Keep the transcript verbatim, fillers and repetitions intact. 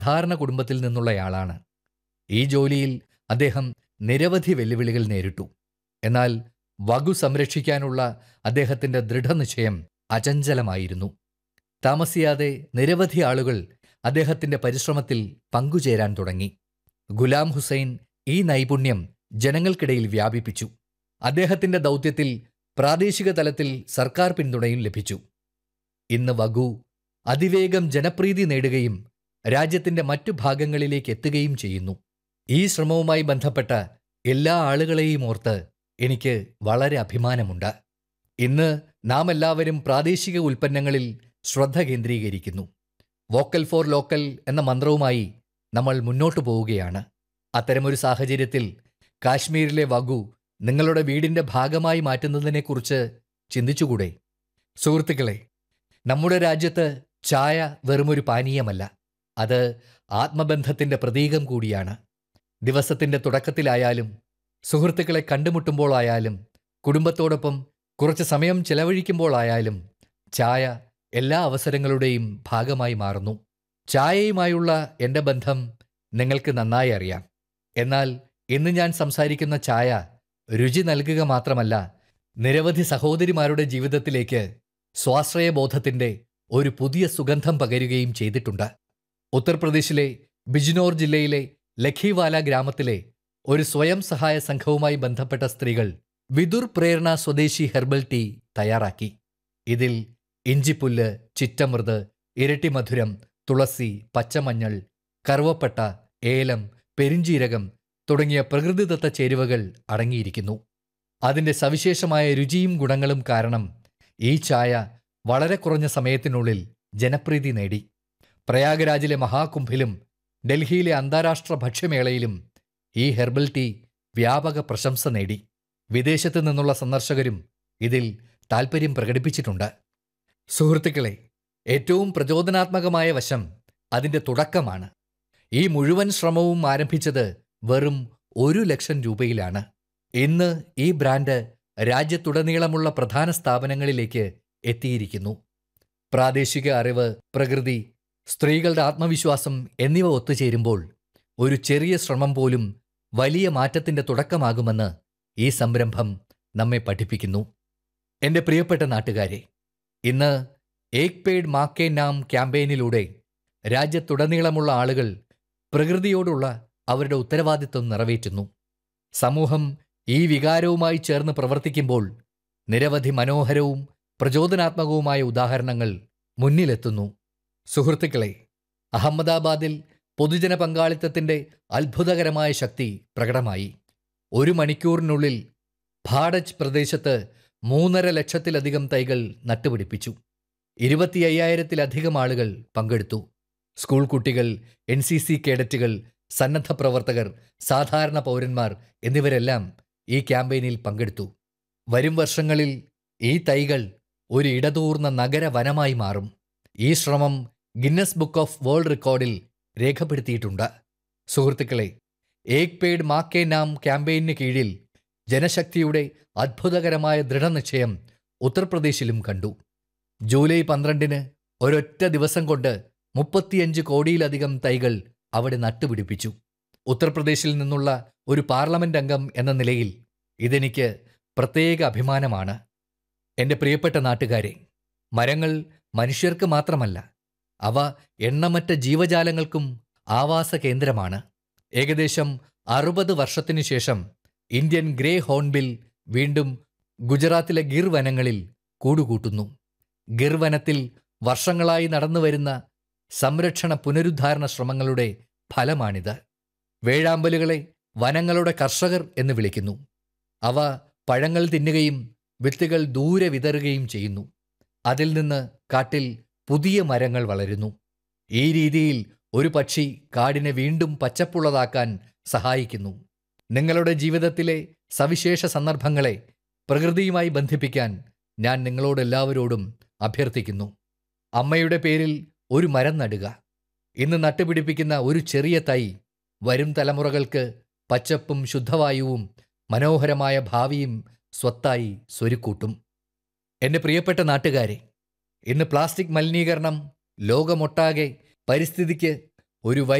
സാധാരണ കുടുംബത്തിൽ നിന്നുള്ളയാളാണ്. ഈ ജോലിയിൽ അദ്ദേഹം നിരവധി വെല്ലുവിളികൾ നേരിട്ടു. എന്നാൽ വകു സംരക്ഷിക്കാനുള്ള അദ്ദേഹത്തിന്റെ ദൃഢനിശ്ചയം അചഞ്ചലമായിരുന്നു. താമസിയാതെ നിരവധി ആളുകൾ അദ്ദേഹത്തിന്റെ പരിശ്രമത്തിൽ പങ്കുചേരാൻ തുടങ്ങി. ഗുലാം ഹുസൈൻ ഈ നൈപുണ്യം ജനങ്ങൾക്കിടയിൽ വ്യാപിപ്പിച്ചു. അദ്ദേഹത്തിന്റെ ദൗത്യത്തിൽ പ്രാദേശിക തലത്തിൽ സർക്കാർ പിന്തുണയും ലഭിച്ചു. ഇന്ന് വകു അതിവേഗം ജനപ്രീതി നേടുകയും രാജ്യത്തിന്റെ മറ്റു ഭാഗങ്ങളിലേക്ക് എത്തുകയും ചെയ്യുന്നു. ഈ ശ്രമവുമായി ബന്ധപ്പെട്ട എല്ലാ ആളുകളെയും ഓർത്ത് എനിക്ക് വളരെ അഭിമാനമുണ്ട്. ഇന്ന് നാം എല്ലാവരും പ്രാദേശിക ഉൽപ്പന്നങ്ങളിൽ ശ്രദ്ധ കേന്ദ്രീകരിക്കുന്നു. വോക്കൽ ഫോർ ലോക്കൽ എന്ന മന്ത്രവുമായി നമ്മൾ മുന്നോട്ടു പോവുകയാണ്. അത്തരമൊരു സാഹചര്യത്തിൽ കാശ്മീരിലെ വകു നിങ്ങളുടെ വീടിന്റെ ഭാഗമായി മാറ്റുന്നതിനെക്കുറിച്ച് ചിന്തിച്ചുകൂടെ? സുഹൃത്തുക്കളെ, നമ്മുടെ രാജ്യത്ത് ചായ വെറുമൊരു പാനീയമല്ല, അത് ആത്മബന്ധത്തിന്റെ പ്രതീകം കൂടിയാണ്. ദിവസത്തിന്റെ തുടക്കത്തിലായാലും സുഹൃത്തുക്കളെ കണ്ടുമുട്ടുമ്പോഴായാലും കുടുംബത്തോടൊപ്പം കുറച്ച് സമയം ചെലവഴിക്കുമ്പോഴായാലും ചായ എല്ലാ അവസരങ്ങളുടെയും ഭാഗമായി മാറുന്നു. ചായയുമായുള്ള എൻ്റെ ബന്ധം നിങ്ങൾക്ക് നന്നായി അറിയാം. എന്നാൽ ഇന്ന് ഞാൻ സംസാരിക്കുന്ന ചായ രുചി നൽകുക മാത്രമല്ല, നിരവധി സഹോദരിമാരുടെ ജീവിതത്തിലേക്ക് സ്വാശ്രയബോധത്തിന്റെ ഒരു പുതിയ സുഗന്ധം പകരുകയും ചെയ്തിട്ടുണ്ട്. ഉത്തർപ്രദേശിലെ ബിജ്നോർ ജില്ലയിലെ ലഖിവാല ഗ്രാമത്തിലെ ഒരു സ്വയം സഹായ സംഘവുമായി ബന്ധപ്പെട്ട സ്ത്രീകൾ വിദുർ പ്രേരണ സ്വദേശി ഹെർബൽ ടീ തയ്യാറാക്കി. ഇതിൽ ഇഞ്ചിപ്പുല്ല്, ചിറ്റമൃത്, ഇരട്ടിമധുരം, തുളസി, പച്ചമഞ്ഞൾ, കറുവപ്പട്ട, ഏലം, പെരിഞ്ചീരകം തുടങ്ങിയ പ്രകൃതിദത്ത ചേരുവകൾ അടങ്ങിയിരിക്കുന്നു. അതിൻ്റെ സവിശേഷമായ രുചിയും ഗുണങ്ങളും കാരണം ഈ ചായ വളരെ കുറഞ്ഞ സമയത്തിനുള്ളിൽ ജനപ്രീതി നേടി. പ്രയാഗ്രാജിലെ മഹാകുംഭിലും ഡൽഹിയിലെ അന്താരാഷ്ട്ര ഭക്ഷ്യമേളയിലും ഈ ഹെർബൽ ടീ വ്യാപക പ്രശംസ നേടി. വിദേശത്തു നിന്നുള്ള സന്ദർശകരും ഇതിൽ താൽപ്പര്യം പ്രകടിപ്പിച്ചിട്ടുണ്ട്. സുഹൃത്തുക്കളെ, ഏറ്റവും പ്രചോദനാത്മകമായ വശം അതിൻ്റെ തുടക്കമാണ്. ഈ മുഴുവൻ ശ്രമവും ആരംഭിച്ചത് വെറും ഒരു ലക്ഷം രൂപയിലാണ്. ഇന്ന് ഈ ബ്രാൻഡ് രാജ്യത്തുടനീളമുള്ള പ്രധാന സ്ഥാപനങ്ങളിലേക്ക് എത്തിയിരിക്കുന്നു. പ്രാദേശിക അറിവ്, പ്രകൃതി, സ്ത്രീകളുടെ ആത്മവിശ്വാസം എന്നിവ ഒത്തുചേരുമ്പോൾ ഒരു ചെറിയ ശ്രമം പോലും വലിയ മാറ്റത്തിന്റെ തുടക്കമാകുമെന്ന് ഈ സംരംഭം നമ്മെ പഠിപ്പിക്കുന്നു. എൻ്റെ പ്രിയപ്പെട്ട നാട്ടുകാരെ, ഇന്ന് ഏക് പേഡ് മാ കെ നാം ക്യാമ്പയിനിലൂടെ രാജ്യത്തുടനീളമുള്ള ആളുകൾ പ്രകൃതിയോടുള്ള അവരുടെ ഉത്തരവാദിത്വം നിറവേറ്റുന്നു. സമൂഹം ഈ വികാരവുമായി ചേർന്ന് പ്രവർത്തിക്കുമ്പോൾ നിരവധി മനോഹരവും പ്രചോദനാത്മകവുമായ ഉദാഹരണങ്ങൾ മുന്നിലെത്തുന്നു. സുഹൃത്തുക്കളെ, അഹമ്മദാബാദിൽ പൊതുജന പങ്കാളിത്തത്തിന്റെ അത്ഭുതകരമായ ശക്തി പ്രകടമായി. ഒരു മണിക്കൂറിനുള്ളിൽ ഭാഡജ് പ്രദേശത്ത് മൂന്നര ലക്ഷത്തിലധികം തൈകൾ നട്ടുപിടിപ്പിച്ചു. ഇരുപത്തി അയ്യായിരത്തിലധികം ആളുകൾ പങ്കെടുത്തു. സ്കൂൾ കുട്ടികൾ, എൻ സി സി കേഡറ്റുകൾ, സന്നദ്ധ പ്രവർത്തകർ, സാധാരണ പൗരന്മാർ എന്നിവരെല്ലാം ഈ ക്യാമ്പയിനിൽ പങ്കെടുത്തു. വരും വർഷങ്ങളിൽ ഈ തൈകൾ ഒരു ഇടതൂർന്ന നഗര വനമായി മാറും. ഈ ശ്രമം ഗിന്നസ് ബുക്ക് ഓഫ് വേൾഡ് റെക്കോർഡിൽ രേഖപ്പെടുത്തിയിട്ടുണ്ട്. സുഹൃത്തുക്കളെ, ഏക് പേഡ് മാ കെ നാം ക്യാമ്പയിന് കീഴിൽ ജനശക്തിയുടെ അത്ഭുതകരമായ ദൃഢനിശ്ചയം ഉത്തർപ്രദേശിലും കണ്ടു. ജൂലൈ പന്ത്രണ്ടിന് ഒരൊറ്റ ദിവസം കൊണ്ട് മുപ്പത്തിയഞ്ച് കോടിയിലധികം തൈകൾ അവിടെ നട്ടുപിടിപ്പിച്ചു. ഉത്തർപ്രദേശിൽ നിന്നുള്ള ഒരു പാർലമെന്റ് അംഗം എന്ന നിലയിൽ ഇതെനിക്ക് പ്രത്യേക അഭിമാനമാണ്. എൻ്റെ പ്രിയപ്പെട്ട നാട്ടുകാരെ, മരങ്ങൾ മനുഷ്യർക്ക് മാത്രമല്ല, അവ എണ്ണമറ്റ ജീവജാലങ്ങൾക്കും ആവാസ കേന്ദ്രമാണ്. ഏകദേശം അറുപത് വർഷത്തിനു ശേഷം ഇന്ത്യൻ ഗ്രേ ഹോൺബിൽ വീണ്ടും ഗുജറാത്തിലെ ഗിർ വനങ്ങളിൽ കൂടുകൂട്ടുന്നു. ഗിർ വനത്തിൽ വർഷങ്ങളായി നടന്നുവരുന്ന സംരക്ഷണ പുനരുദ്ധാരണ ശ്രമങ്ങളുടെ ഫലമാണിത്. വേഴാമ്പലുകളെ വനങ്ങളുടെ കർഷകർ എന്ന് വിളിക്കുന്നു. അവ പഴങ്ങൾ തിന്നുകയും വിത്തുകൾ ദൂരെ വിതറുകയും ചെയ്യുന്നു. അതിൽ നിന്ന് കാട്ടിൽ പുതിയ മരങ്ങൾ വളരുന്നു. ഈ രീതിയിൽ ഒരു പക്ഷി കാടിനെ വീണ്ടും പച്ചപ്പുള്ളതാക്കാൻ സഹായിക്കുന്നു. നിങ്ങളുടെ ജീവിതത്തിലെ സവിശേഷ സന്ദർഭങ്ങളെ പ്രകൃതിയുമായി ബന്ധിപ്പിക്കാൻ ഞാൻ നിങ്ങളോടെല്ലാവരോടും അഭ്യർത്ഥിക്കുന്നു. അമ്മയുടെ പേരിൽ ഒരു മരം നടുക. ഇന്ന് നട്ടുപിടിപ്പിക്കുന്ന ഒരു ചെറിയ തൈ വരും തലമുറകൾക്ക് പച്ചപ്പും ശുദ്ധവായുവും മനോഹരമായ ഭാവിയും സ്വത്തായി സ്വരുക്കൂട്ടും. എൻ്റെ പ്രിയപ്പെട്ട നാട്ടുകാരെ, ഇന്ന് പ്ലാസ്റ്റിക് മലിനീകരണം ലോകമൊട്ടാകെ പരിസ്ഥിതിക്ക് ഒരു